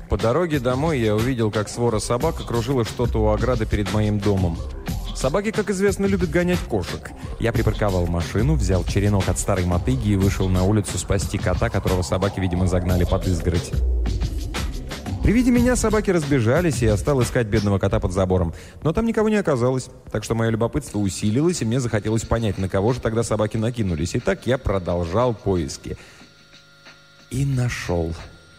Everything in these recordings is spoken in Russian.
По дороге домой я увидел, как свора собак окружила что-то у ограды перед моим домом. Собаки, как известно, любят гонять кошек. Я припарковал машину, взял черенок от старой мотыги и вышел на улицу спасти кота, которого собаки, видимо, загнали под изгородь. При виде меня собаки разбежались, и я стал искать бедного кота под забором. Но там никого не оказалось, так что мое любопытство усилилось, и мне захотелось понять, на кого же тогда собаки накинулись. И так я продолжал поиски. И нашел.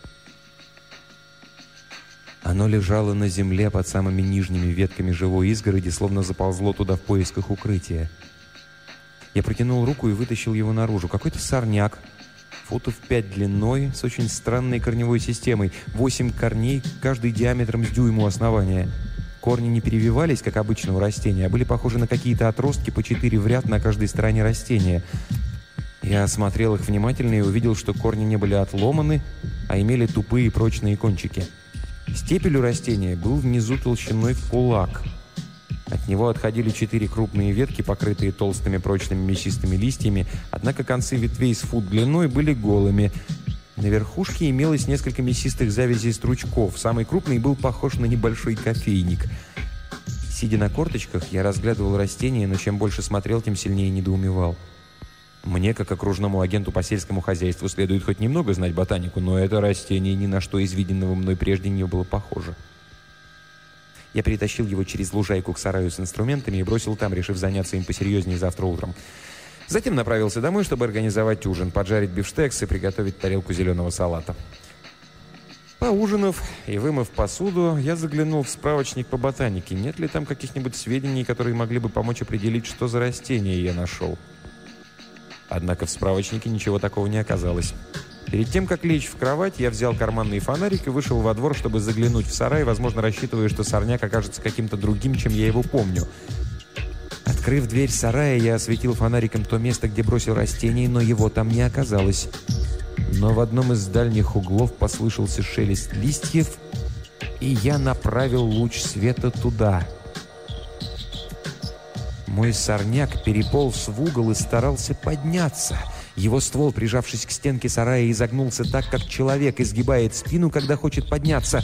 Оно лежало на земле под самыми нижними ветками живой изгороди, словно заползло туда в поисках укрытия. Я протянул руку и вытащил его наружу. Какой-то сорняк, футов 5 длиной, с очень странной корневой системой. 8 корней, каждый диаметром с дюйм у основания. Корни не перевивались, как обычно у растения, а были похожи на какие-то отростки по 4 в ряд на каждой стороне растения. Я осмотрел их внимательно и увидел, что корни не были отломаны, а имели тупые прочные кончики. Стебель у растения был внизу толщиной в кулак. От него отходили 4 крупные ветки, покрытые толстыми прочными мясистыми листьями, однако концы ветвей с фут длиной были голыми. На верхушке имелось несколько мясистых завязей стручков. Самый крупный был похож на небольшой кофейник. Сидя на корточках, я разглядывал растения, но чем больше смотрел, тем сильнее недоумевал. Мне, как окружному агенту по сельскому хозяйству, следует хоть немного знать ботанику, но это растение ни на что из виденного мной прежде не было похоже. Я перетащил его через лужайку к сараю с инструментами и бросил там, решив заняться им посерьезнее завтра утром. Затем направился домой, чтобы организовать ужин, поджарить бифштекс и приготовить тарелку зеленого салата. Поужинав и вымыв посуду, я заглянул в справочник по ботанике. Нет ли там каких-нибудь сведений, которые могли бы помочь определить, что за растение я нашел? Однако в справочнике ничего такого не оказалось. Перед тем, как лечь в кровать, я взял карманный фонарик и вышел во двор, чтобы заглянуть в сарай, возможно, рассчитывая, что сорняк окажется каким-то другим, чем я его помню. Открыв дверь сарая, я осветил фонариком то место, где бросил растение, но его там не оказалось. Но в одном из дальних углов послышался шелест листьев, и я направил луч света туда. Мой сорняк переполз в угол и старался подняться. Его ствол, прижавшись к стенке сарая, изогнулся так, как человек изгибает спину, когда хочет подняться.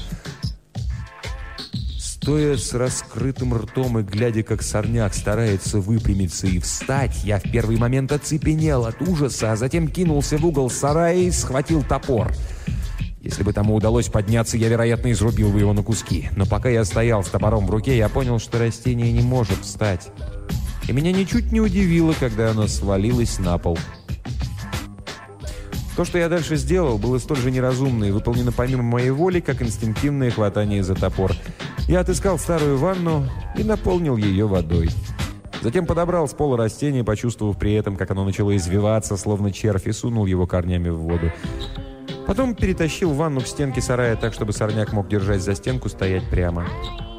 Стоя с раскрытым ртом и глядя, как сорняк старается выпрямиться и встать, я в первый момент оцепенел от ужаса, а затем кинулся в угол сарая и схватил топор. Если бы тому удалось подняться, я, вероятно, изрубил бы его на куски. Но пока я стоял с топором в руке, я понял, что растение не может встать. И меня ничуть не удивило, когда оно свалилось на пол. То, что я дальше сделал, было столь же неразумно и выполнено помимо моей воли, как инстинктивное хватание за топор. Я отыскал старую ванну и наполнил ее водой. Затем подобрал с пола растение, почувствовав при этом, как оно начало извиваться, словно червь, и сунул его корнями в воду. Потом перетащил ванну к стенке сарая так, чтобы сорняк мог держать за стенку, стоять прямо.